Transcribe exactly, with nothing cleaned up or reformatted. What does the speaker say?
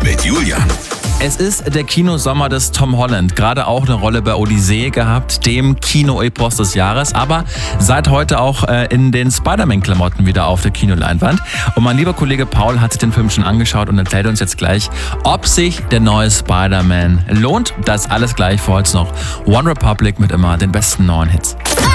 mit Julian. Es ist der Kinosommer des Tom Holland. Gerade auch eine Rolle bei Odyssee gehabt, dem Kinoepos des Jahres. Aber seit heute auch äh, in den Spider-Man-Klamotten wieder auf der Kinoleinwand. Und mein lieber Kollege Paul hat sich den Film schon angeschaut und erklärt uns jetzt gleich, ob sich der neue Spider-Man lohnt. Das alles gleich, vorher jetzt noch One Republic mit immer den besten neuen Hits.